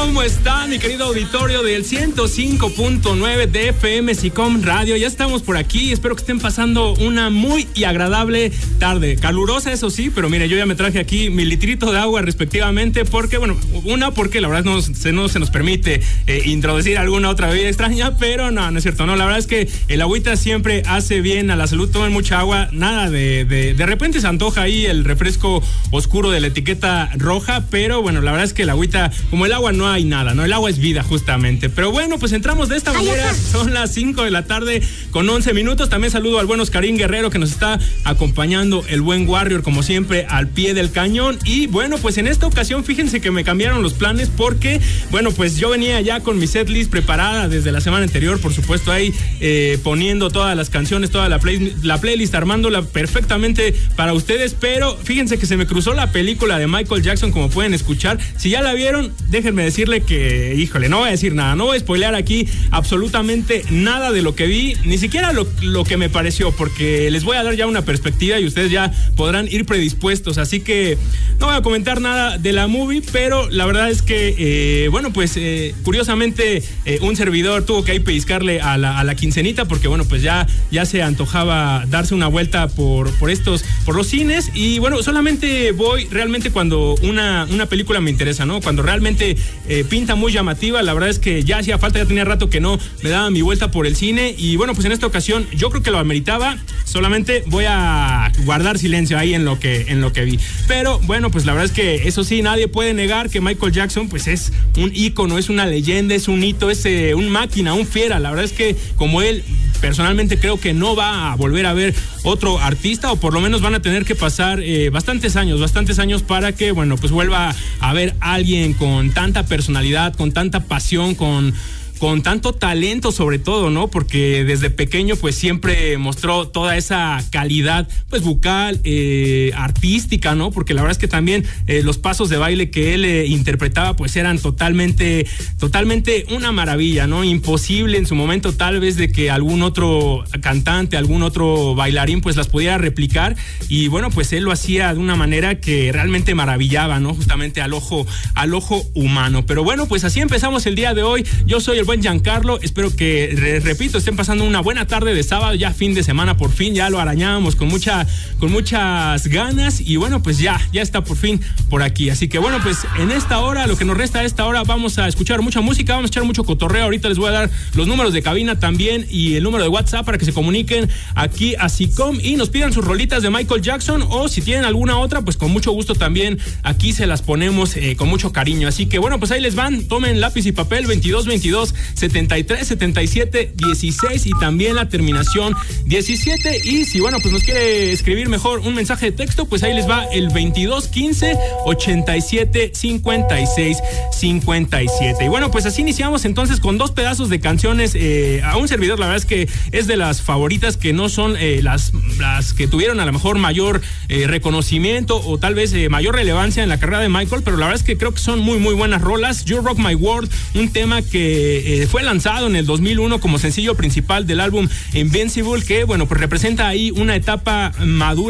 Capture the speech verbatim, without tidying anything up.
¿Cómo está, mi querido auditorio del ciento cinco punto nueve de F M SICOM Radio? Ya estamos por aquí, espero que estén pasando una muy y agradable tarde, calurosa eso sí, pero mire, yo ya me traje aquí mi litrito de agua respectivamente, porque bueno, una porque la verdad no se, no se nos permite eh, introducir alguna otra bebida extraña, pero no, no es cierto, no, la verdad es que el agüita siempre hace bien a la salud, tomen mucha agua, nada de, de, de repente se antoja ahí el refresco oscuro de la etiqueta roja, pero bueno, la verdad es que el agüita, como el agua no hay nada, ¿no? El agua es vida justamente. Pero bueno, pues entramos de esta manera. Son las cinco de la tarde con once minutos. También saludo al buen Oscarín Guerrero que nos está acompañando, el buen Warrior como siempre al pie del cañón. Y bueno, pues en esta ocasión fíjense que me cambiaron los planes porque, bueno, pues yo venía ya con mi setlist preparada desde la semana anterior, por supuesto ahí eh, poniendo todas las canciones, toda la, play, la playlist, armándola perfectamente para ustedes, pero fíjense que se me cruzó la película de Michael Jackson, como pueden escuchar. Si ya la vieron, déjenme decirle que, híjole, no voy a decir nada, no voy a spoilear aquí absolutamente nada de lo que vi, ni siquiera lo, lo que me pareció, porque les voy a dar ya una perspectiva y ustedes ya podrán ir predispuestos, así que no voy a comentar nada de la movie, pero la verdad es que, eh, bueno, pues eh, curiosamente eh, un servidor tuvo que ir pellizcarle a la, a la quincenita, porque bueno, pues ya, ya se antojaba darse una vuelta por, por estos, por los cines, y bueno, solamente voy realmente cuando una, una película me interesa, ¿no? Cuando realmente eh, pinta muy llamativa, la verdad es que ya hacía falta, ya tenía rato que no me daba mi vuelta por el cine, y bueno, pues en esta ocasión yo creo que lo ameritaba, solamente voy a guardar silencio ahí en lo que, en lo que vi, pero bueno, pues la verdad es que eso sí, nadie puede negar que Michael Jackson pues es un ícono, es una leyenda, es un hito, es eh, un máquina, un fiera, la verdad es que como él, personalmente creo que no va a volver a ver otro artista, o por lo menos van a tener que pasar eh, bastantes años, bastantes años para que, bueno, pues vuelva a ver a alguien con tanta personalidad, con tanta pasión, con... con tanto talento sobre todo, ¿no? Porque desde pequeño pues siempre mostró toda esa calidad pues vocal, eh, artística, ¿no? Porque la verdad es que también eh, los pasos de baile que él eh, interpretaba pues eran totalmente, totalmente una maravilla, ¿no? Imposible en su momento tal vez de que algún otro cantante, algún otro bailarín pues las pudiera replicar, y bueno, pues él lo hacía de una manera que realmente maravillaba, ¿no? Justamente al ojo, al ojo humano. Pero bueno, pues así empezamos el día de hoy. Yo soy el buen Giancarlo, espero que, re, repito, estén pasando una buena tarde de sábado, ya fin de semana por fin, ya lo arañábamos con mucha, con muchas ganas, y bueno, pues ya, ya está por fin por aquí, así que bueno, pues en esta hora, lo que nos resta a esta hora, vamos a escuchar mucha música, vamos a echar mucho cotorreo, ahorita les voy a dar los números de cabina también, y el número de WhatsApp para que se comuniquen aquí a SICOM y nos pidan sus rolitas de Michael Jackson, o si tienen alguna otra, pues con mucho gusto también, aquí se las ponemos eh, con mucho cariño, así que bueno, pues ahí les van, tomen lápiz y papel, veintidós veintidós setenta y tres setenta y siete dieciséis y también la terminación diecisiete, y si bueno pues nos quiere escribir mejor un mensaje de texto, pues ahí les va el veintidós quince ochenta y siete cincuenta y seis cincuenta y siete. Y bueno, pues así iniciamos entonces con dos pedazos de canciones eh, a un servidor, la verdad es que es de las favoritas, que no son eh, las, las que tuvieron a lo mejor mayor eh, reconocimiento o tal vez eh, mayor relevancia en la carrera de Michael, pero la verdad es que creo que son muy muy buenas rolas. You Rock My World, un tema que eh, fue lanzado en el dos mil uno como sencillo principal del álbum Invincible, que bueno, pues representa ahí una etapa madura